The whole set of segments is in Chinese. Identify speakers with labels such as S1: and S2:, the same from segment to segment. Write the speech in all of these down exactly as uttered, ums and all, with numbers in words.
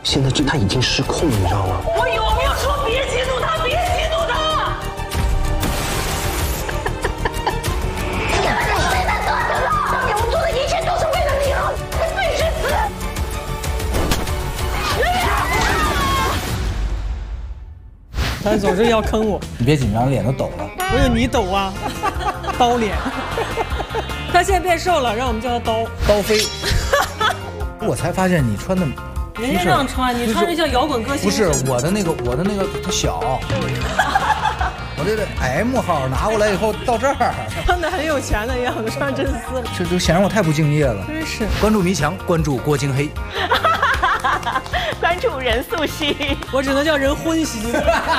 S1: 现在这他已经失控了，你知道吗？
S2: 我有没有说别激怒他，别激怒他？你们是谁在做的了？当年我做的一切都是为了你了，你必须死！
S3: 他总是要坑我。
S4: 你别紧张，脸都抖了。
S3: 不是你抖啊，刀脸。他现在变瘦了，让我们叫他刀
S4: 刀飞。我才发现你穿的。
S3: 人家这样穿，你穿着像摇滚歌星。
S4: 不是我的那个，我的那个它小，我这个 M 号拿过来以后到这儿，
S3: 穿的很有钱的样子，穿真丝。
S4: 这就显然我太不敬业了。
S3: 真是。
S4: 关注迷墙，关注郭京黑，
S2: 关注任素汐，
S3: 我只能叫任荤汐。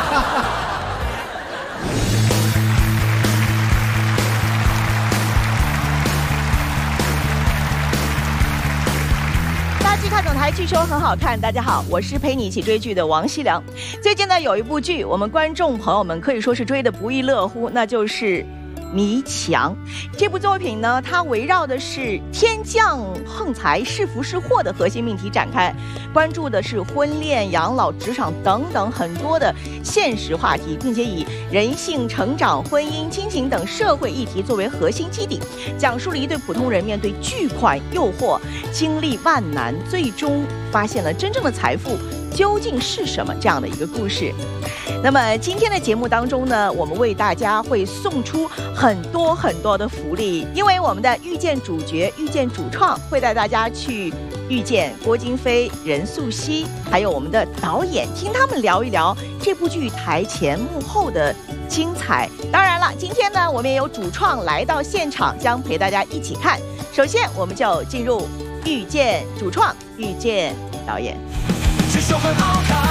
S2: 剧看总台，据说很好看。大家好，我是陪你一起追剧的王熙良。最近呢，有一部剧，我们观众朋友们可以说是追得不亦乐乎，那就是《迷墙》。这部作品呢，它围绕的是天降横财、是福是祸的核心命题展开，关注的是婚恋、养老、职场等等很多的现实话题，并且以人性、成长、婚姻、亲情等社会议题作为核心基底，讲述了一对普通人面对巨款诱惑，经历万难，最终发现了真正的财富究竟是什么这样的一个故事。那么今天的节目当中呢，我们为大家会送出很多很多的福利，因为我们的遇见主角、遇见主创会带大家去遇见郭京飞、任素汐，还有我们的导演，听他们聊一聊这部剧台前幕后的精彩。当然了，今天呢，我们也有主创来到现场，将陪大家一起看。首先，我们就进入遇见主创，遇见导演。
S5: 据说很好看。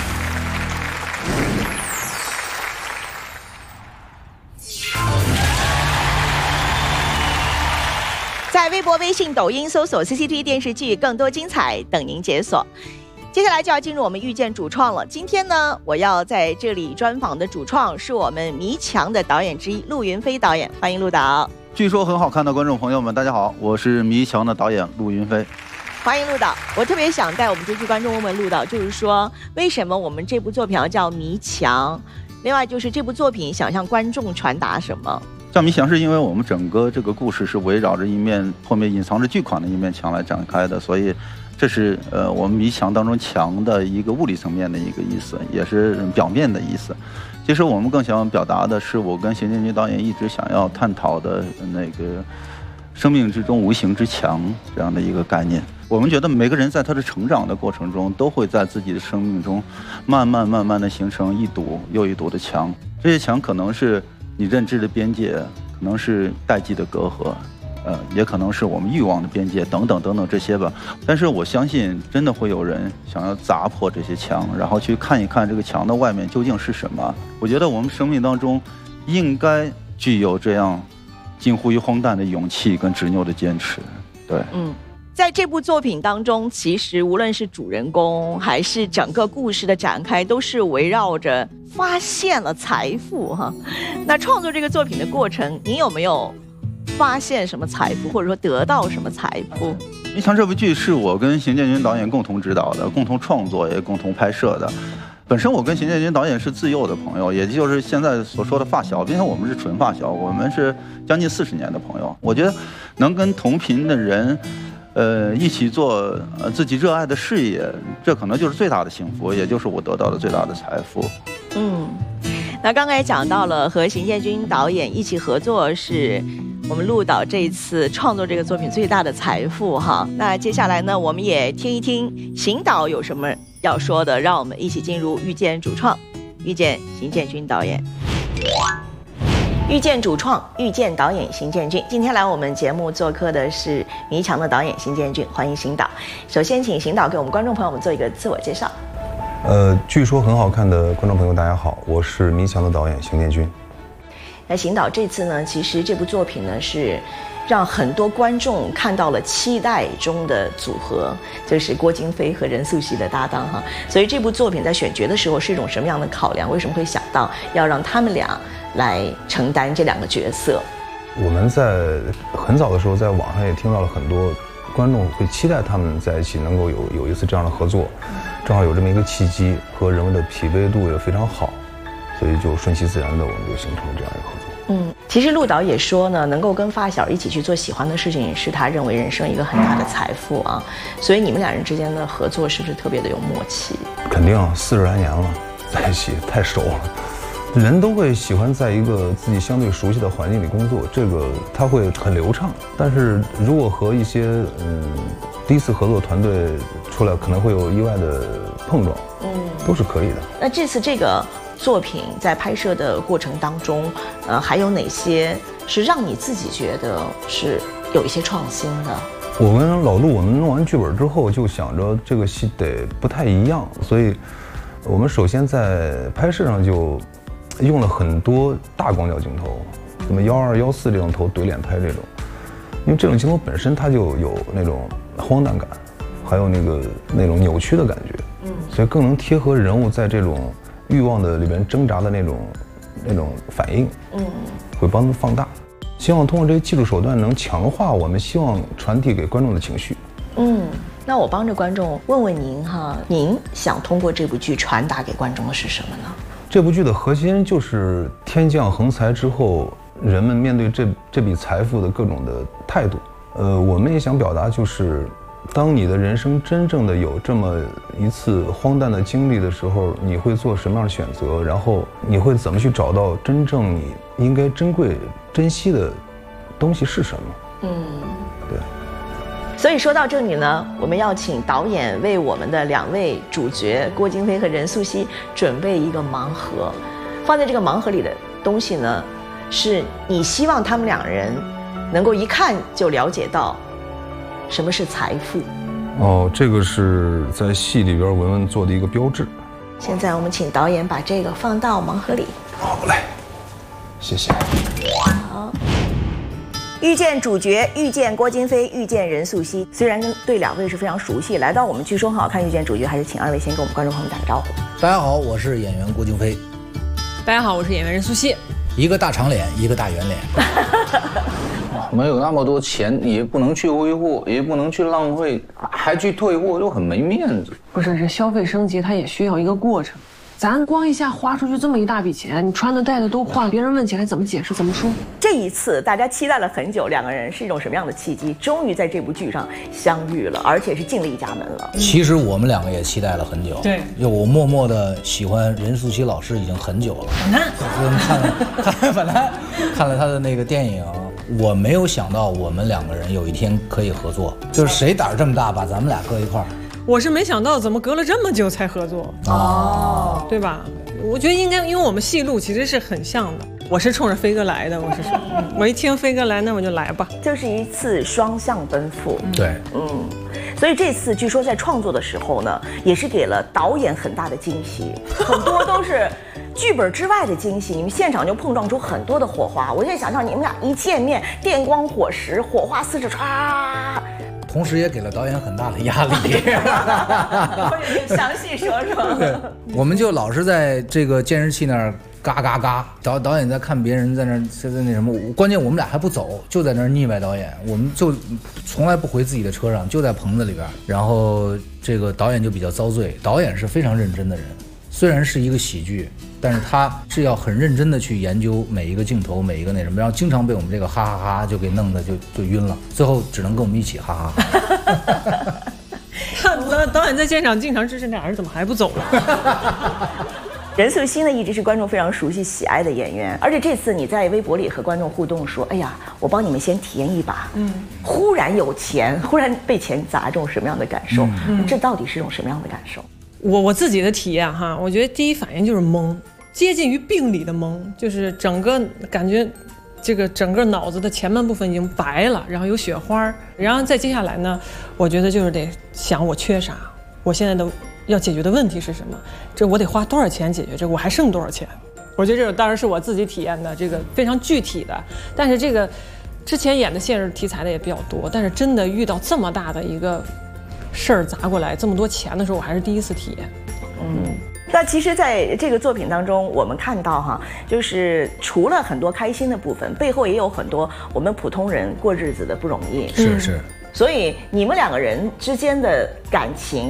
S2: 在微博、微信、抖音搜索 C C T V 电视剧，更多精彩等您解锁。接下来就要进入我们遇见主创了。今天呢，我要在这里专访的主创是我们《迷墙》的导演之一陆云飞导演，欢迎陆导。
S6: 据说很好看的观众朋友们，大家好，我是《迷墙》的导演陆云飞。
S2: 欢迎陆导。我特别想带我们追剧观众问问陆导，就是说为什么我们这部作品要叫《迷墙》？另外就是这部作品想向观众传达什么？
S6: 叫迷墙是因为我们整个这个故事是围绕着一面后面隐藏着巨款的一面墙来展开的，所以这是呃我们迷墙当中墙的一个物理层面的一个意思，也是表面的意思。其实我们更想表达的是我跟邢建军导演一直想要探讨的那个生命之中无形之墙这样的一个概念。我们觉得每个人在他的成长的过程中，都会在自己的生命中慢慢慢慢的形成一堵又一堵的墙，这些墙可能是你认知的边界，可能是代际的隔阂，呃，也可能是我们欲望的边界，等等等等这些吧。但是我相信，真的会有人想要砸破这些墙，然后去看一看这个墙的外面究竟是什么。我觉得我们生命当中应该具有这样近乎于荒诞的勇气跟执拗的坚持。对，
S2: 嗯。在这部作品当中，其实无论是主人公还是整个故事的展开，都是围绕着发现了财富哈。那创作这个作品的过程，你有没有发现什么财富，或者说得到什么财富？
S6: 《迷墙》这部剧是我跟邢建军导演共同指导的，共同创作也共同拍摄的。本身我跟邢建军导演是自幼的朋友，也就是现在所说的发小，并且我们是纯发小，我们是将近四十年的朋友。我觉得能跟同频的人呃，一起做呃自己热爱的事业，这可能就是最大的幸福，也就是我得到的最大的财富。
S2: 嗯，那刚才讲到了和邢建军导演一起合作，是我们陆导这一次创作这个作品最大的财富哈。那接下来呢，我们也听一听邢导有什么要说的，让我们一起进入遇见主创，遇见邢建军导演。遇见主创，遇见导演邢建军。今天来我们节目做客的是《迷墙》的导演邢建军，欢迎邢导。首先，请邢导给我们观众朋友们做一个自我介绍。
S7: 呃，据说很好看的观众朋友，大家好，我是《迷墙》的导演邢建军。
S2: 那邢导这次呢，其实这部作品呢是让很多观众看到了期待中的组合，就是郭京飞和任素汐的搭档哈。所以这部作品在选角的时候是一种什么样的考量？为什么会想到要让他们俩来承担这两个角色？
S7: 我们在很早的时候在网上也听到了很多观众会期待他们在一起能够有有一次这样的合作，正好有这么一个契机，和人物的匹配度也非常好，所以就顺其自然的我们就形成了这样一个合作。
S2: 嗯，其实陆导也说呢，能够跟发小一起去做喜欢的事情，是他认为人生一个很大的财富啊。所以你们两人之间的合作是不是特别的有默契？
S7: 肯定，四十来年了，在一起太熟了。人都会喜欢在一个自己相对熟悉的环境里工作，这个他会很流畅。但是如果和一些嗯第一次合作团队出来，可能会有意外的碰撞，嗯，都是可以的。
S2: 那这次这个作品在拍摄的过程当中，呃，还有哪些是让你自己觉得是有一些创新的？
S7: 我跟老陆，我们弄完剧本之后就想着这个戏得不太一样，所以我们首先在拍摄上就用了很多大广角镜头，什么幺二幺四这种头怼脸拍这种，因为这种镜头本身它就有那种荒诞感，还有那个那种扭曲的感觉，嗯，所以更能贴合人物在这种欲望的里边挣扎的那种那种反应，嗯，会帮他们放大。希望通过这些技术手段能强化我们希望传递给观众的情绪。
S2: 嗯，那我帮着观众问问您哈，您想通过这部剧传达给观众的是什么呢？
S7: 这部剧的核心就是天降横财之后，人们面对这这笔财富的各种的态度。呃，我们也想表达就是，当你的人生真正的有这么一次荒诞的经历的时候，你会做什么样的选择？然后你会怎么去找到真正你应该珍贵、珍惜的东西是什么？嗯，对。
S2: 所以说到这里呢，我们要请导演为我们的两位主角郭京飞和任素汐准备一个盲盒，放在这个盲盒里的东西呢，是你希望他们两人能够一看就了解到什么是财富。
S7: 哦，这个是在戏里边文文做的一个标志。
S2: 现在我们请导演把这个放到盲盒里。
S7: 好嘞，谢谢。
S2: 好。遇见主角，遇见郭京飞，遇见任素汐。虽然对两位是非常熟悉，来到我们剧说很好看遇见主角，还是请二位先跟我们观众朋友们打个招呼。
S4: 大家好，我是演员郭京飞。
S3: 大家好，我是演员任素汐。
S4: 一个大长脸，一个大圆脸。
S8: 没有那么多钱，也不能去挥霍，也不能去浪费，还去退货，就很没面子。
S9: 不是，这消费升级它也需要一个过程。咱光一下花出去这么一大笔钱，你穿的戴的都换，别人问起来怎么解释怎么说？
S2: 这一次大家期待了很久，两个人是一种什么样的契机？终于在这部剧上相遇了，而且是进了一家门了。
S4: 其实我们两个也期待了很久，
S3: 对，
S4: 就我默默的喜欢任素汐老师已经很久了。我看了看本来看了他的那个电影，我没有想到我们两个人有一天可以合作，就是谁胆儿这么大把咱们俩搁一块儿。
S3: 我是没想到怎么隔了这么久才合作哦，对吧？我觉得应该，因为我们戏路其实是很像的。我是冲着飞哥来的，我是说，我一听飞哥来，那我就来吧。
S2: 就是一次双向奔赴。
S4: 对，
S2: 嗯，所以这次据说在创作的时候呢，也是给了导演很大的惊喜，很多都是剧本之外的惊喜。你们现场就碰撞出很多的火花。我现在想象你们俩一见面，电光火石，火花四射，唰。
S4: 同时也给了导演很大的压力。
S2: 详细说说。
S4: 对，我们就老是在这个监视器那儿嘎嘎嘎，导导演在看别人在那在在那什么，关键我们俩还不走，就在那儿腻歪导演，我们就从来不回自己的车上，就在棚子里边。然后这个导演就比较遭罪，导演是非常认真的人，虽然是一个喜剧，但是他是要很认真的去研究每一个镜头，每一个那什么，然后经常被我们这个哈哈哈就给弄得就就晕了，最后只能跟我们一起哈哈哈。
S3: 导导演在现场经常支持俩人怎么还不走了？
S2: 任素汐呢，一直是观众非常熟悉喜爱的演员，而且这次你在微博里和观众互动说：“哎呀，我帮你们先体验一把。”嗯，忽然有钱，忽然被钱砸，这种什么样的感受？嗯，这到底是一种什么样的感受？
S3: 我我自己的体验哈，我觉得第一反应就是懵，接近于病理的懵，就是整个感觉这个整个脑子的前半部分已经白了，然后有雪花，然后再接下来呢，我觉得就是得想我缺啥，我现在的要解决的问题是什么，这我得花多少钱解决这个，我还剩多少钱？我觉得这个当然是我自己体验的，这个非常具体的，但是这个之前演的现实题材的也比较多，但是真的遇到这么大的一个事儿砸过来这么多钱的时候，我还是第一次体验。
S2: 嗯，那其实在这个作品当中，我们看到哈，就是除了很多开心的部分，背后也有很多我们普通人过日子的不容易。
S4: 是是。
S2: 所以你们两个人之间的感情